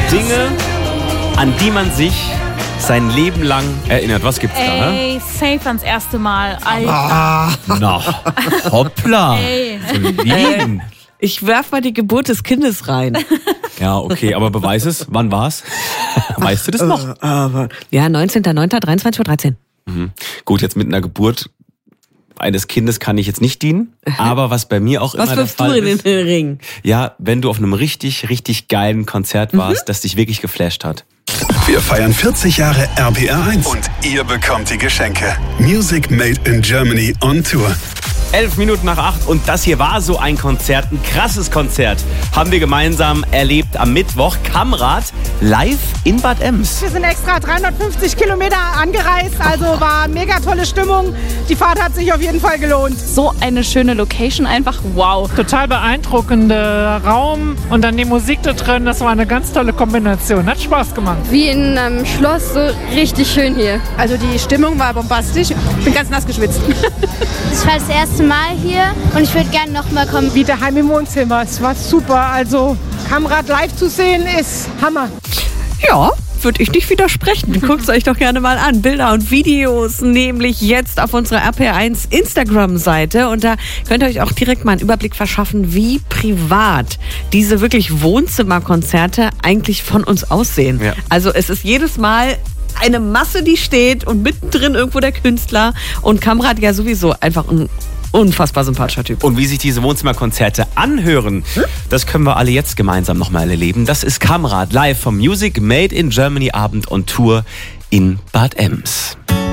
Dinge, an die man sich sein Leben lang erinnert. Was gibt's da? Ey, safe ans erste Mal. Alter. Na, hoppla. Ey. Lieben. Ich werf mal die Geburt des Kindes rein. Ja, okay, aber beweis es. Wann war's? Weißt du das noch? Ja, 19.09.23:13 Uhr. Gut, jetzt mit einer Geburt eines Kindes kann ich jetzt nicht dienen. Aber was bei mir auch immer der Fall ist. Was wirfst du in den Ring? Ja, wenn du auf einem richtig, richtig geilen Konzert warst, das dich wirklich geflasht hat. Wir feiern 40 Jahre RPR1 und ihr bekommt die Geschenke. Music Made in Germany on Tour. 7:11 und das hier war so ein Konzert, ein krasses Konzert. Haben wir gemeinsam erlebt am Mittwoch. Kamrad live in Bad Ems. Wir sind extra 350 Kilometer angereist, also war mega tolle Stimmung. Die Fahrt hat sich auf jeden Fall gelohnt. So eine schöne Location, einfach wow. Total beeindruckender Raum und dann die Musik da drin, das war eine ganz tolle Kombination. Hat Spaß gemacht. Wie in einem Schloss, so richtig schön hier. Also die Stimmung war bombastisch. Ich bin ganz nass geschwitzt. Das war das erste Mal hier und ich würde gerne noch mal kommen. Wie daheim im Wohnzimmer. Es war super. Also Kamrad live zu sehen ist Hammer. Ja, würde ich nicht widersprechen. Guckt es euch doch gerne mal an. Bilder und Videos, nämlich jetzt auf unserer RPR1 Instagram-Seite. Und da könnt ihr euch auch direkt mal einen Überblick verschaffen, wie privat diese wirklich Wohnzimmerkonzerte eigentlich von uns aussehen. Ja. Also es ist jedes Mal eine Masse, die steht und mittendrin irgendwo der Künstler. Und Kamrad ja sowieso einfach ein unfassbar sympathischer Typ. Und wie sich diese Wohnzimmerkonzerte anhören, das können wir alle jetzt gemeinsam nochmal erleben. Das ist Kamrad live vom Music Made in Germany Abend on Tour in Bad Ems.